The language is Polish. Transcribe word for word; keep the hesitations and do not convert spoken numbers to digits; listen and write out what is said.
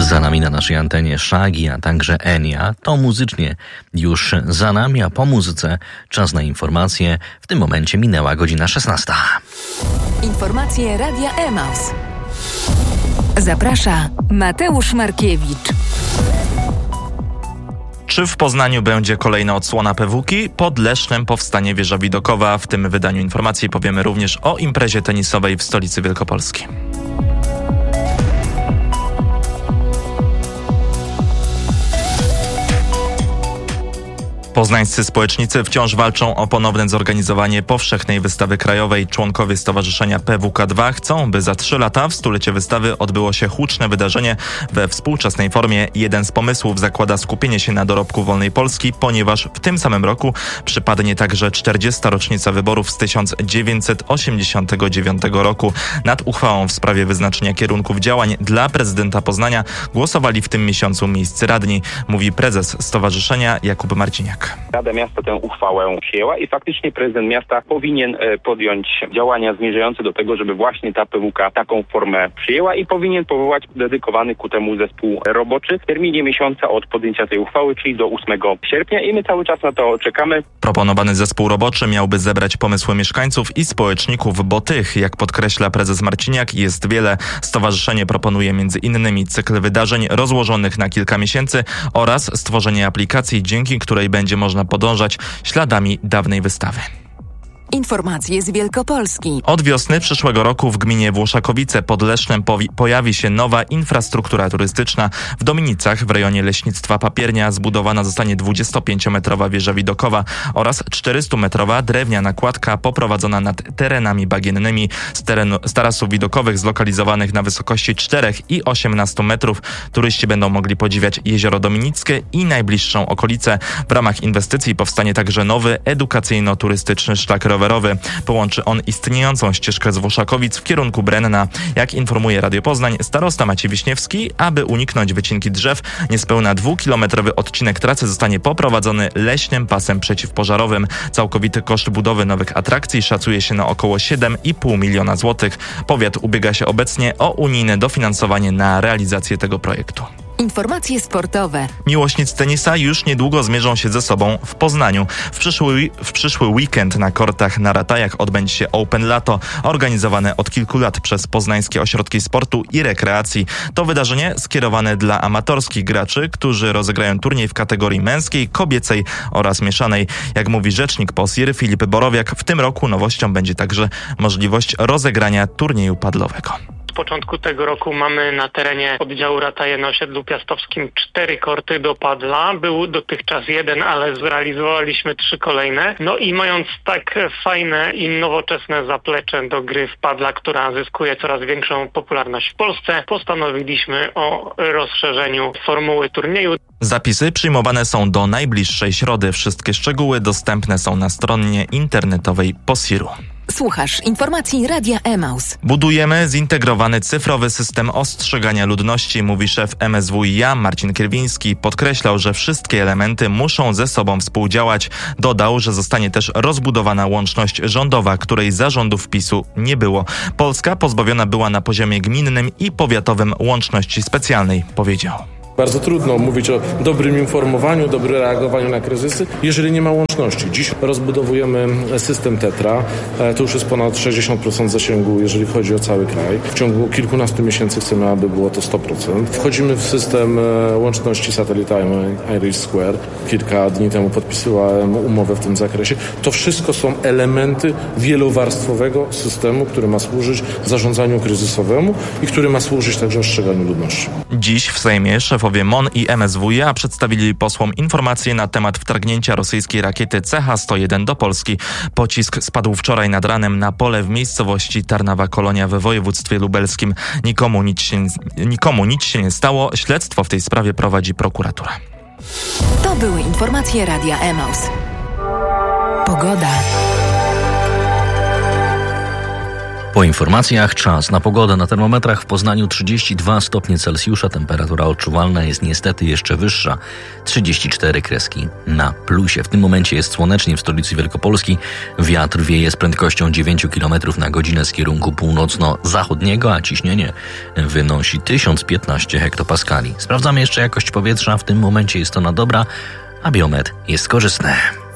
Za nami na naszej antenie Shaggy, a także Enya. To muzycznie już za nami, a po muzyce czas na informacje. W tym momencie minęła godzina szesnasta. Informacje Radia Emaus. Zaprasza Mateusz Markiewicz. Czy w Poznaniu będzie kolejna odsłona pewuki? Pod Lesznem powstanie wieża widokowa. W tym wydaniu informacji powiemy również o imprezie tenisowej w stolicy Wielkopolski. Poznańscy społecznicy wciąż walczą o ponowne zorganizowanie powszechnej wystawy krajowej. Członkowie Stowarzyszenia P W K dwa chcą, by za trzy lata w stulecie wystawy odbyło się huczne wydarzenie we współczesnej formie. Jeden z pomysłów zakłada skupienie się na dorobku wolnej Polski, ponieważ w tym samym roku przypadnie także czterdziesta rocznica wyborów z tysiąc dziewięćset osiemdziesiątego dziewiątego roku. Nad uchwałą w sprawie wyznaczenia kierunków działań dla prezydenta Poznania głosowali w tym miesiącu miejscy radni, mówi prezes stowarzyszenia Jakub Marciniak. Rada Miasta tę uchwałę przyjęła i faktycznie prezydent miasta powinien podjąć działania zmierzające do tego, żeby właśnie ta P W K taką formę przyjęła i powinien powołać dedykowany ku temu zespół roboczy w terminie miesiąca od podjęcia tej uchwały, czyli do ósmego sierpnia i my cały czas na to czekamy. Proponowany zespół roboczy miałby zebrać pomysły mieszkańców i społeczników, bo tych, jak podkreśla prezes Marciniak, jest wiele. Stowarzyszenie proponuje między innymi cykl wydarzeń rozłożonych na kilka miesięcy oraz stworzenie aplikacji, dzięki której będzie można podążać śladami dawnej wystawy. Informacje z Wielkopolski. Od wiosny przyszłego roku w gminie Włoszakowice pod Lesznem powi- pojawi się nowa infrastruktura turystyczna. W Dominicach w rejonie Leśnictwa Papiernia zbudowana zostanie dwudziestopięciometrowa wieża widokowa oraz czterystumetrowa drewniana kładka poprowadzona nad terenami bagiennymi. Z, terenu, z tarasów widokowych zlokalizowanych na wysokości czterech i osiemnastu metrów turyści będą mogli podziwiać Jezioro Dominickie i najbliższą okolicę. W ramach inwestycji powstanie także nowy edukacyjno-turystyczny szlak rowerowy. Połączy on istniejącą ścieżkę z Włoszakowic w kierunku Brenna. Jak informuje Radio Poznań, starosta Maciej Wiśniewski, aby uniknąć wycinki drzew, niespełna dwukilometrowy odcinek trasy zostanie poprowadzony leśnym pasem przeciwpożarowym. Całkowity koszt budowy nowych atrakcji szacuje się na około siedem i pół miliona złotych. Powiat ubiega się obecnie o unijne dofinansowanie na realizację tego projektu. Informacje sportowe. Miłośnicy tenisa już niedługo zmierzą się ze sobą w Poznaniu. W przyszły, w przyszły weekend na kortach na Ratajach odbędzie się Open Lato, organizowane od kilku lat przez poznańskie ośrodki sportu i rekreacji. To wydarzenie skierowane dla amatorskich graczy, którzy rozegrają turniej w kategorii męskiej, kobiecej oraz mieszanej. Jak mówi rzecznik P O S I R Filip Borowiak, w tym roku nowością będzie także możliwość rozegrania turnieju padlowego. W początku tego roku mamy na terenie oddziału Rataje na osiedlu piastowskim cztery korty do padla. Był dotychczas jeden, ale zrealizowaliśmy trzy kolejne. No i mając tak fajne i nowoczesne zaplecze do gry w padla, która zyskuje coraz większą popularność w Polsce, postanowiliśmy o rozszerzeniu formuły turnieju. Zapisy przyjmowane są do najbliższej środy. Wszystkie szczegóły dostępne są na stronie internetowej P O S I R u. Słuchasz informacji Radia Emaus. Budujemy zintegrowany cyfrowy system ostrzegania ludności, mówi szef M S W i A Marcin Kierwiński. Podkreślał, że wszystkie elementy muszą ze sobą współdziałać. Dodał, że zostanie też rozbudowana łączność rządowa, której za rządów PiSu nie było. Polska pozbawiona była na poziomie gminnym i powiatowym łączności specjalnej, powiedział. Bardzo trudno mówić o dobrym informowaniu, dobrym reagowaniu na kryzysy, jeżeli nie ma łączności. Dziś rozbudowujemy system Tetra. To już jest ponad sześćdziesiąt procent zasięgu, jeżeli chodzi o cały kraj. W ciągu kilkunastu miesięcy chcemy, aby było to sto procent. Wchodzimy w system łączności satelitarnej Irish Square. Kilka dni temu podpisywałem umowę w tym zakresie. To wszystko są elementy wielowarstwowego systemu, który ma służyć zarządzaniu kryzysowemu i który ma służyć także ostrzeganiu ludności. Dziś w Sejmie szef M O N i M S W i A przedstawili posłom informacje na temat wtargnięcia rosyjskiej rakiety C H sto jeden do Polski. Pocisk spadł wczoraj nad ranem na pole w miejscowości Tarnawa Kolonia we województwie lubelskim. Nikomu nic się, nikomu nic się nie stało. Śledztwo w tej sprawie prowadzi prokuratura. To były informacje Radia Emaus. Pogoda. Po informacjach czas na pogodę. Na termometrach w Poznaniu trzydzieści dwa stopnie Celsjusza. Temperatura odczuwalna jest niestety jeszcze wyższa. trzydzieści cztery kreski na plusie. W tym momencie jest słonecznie w stolicy Wielkopolski. Wiatr wieje z prędkością dziewięć kilometrów na godzinę z kierunku północno-zachodniego, a ciśnienie wynosi tysiąc piętnaście hektopaskali. Sprawdzamy jeszcze jakość powietrza. W tym momencie jest ona dobra, a biometr jest korzystny.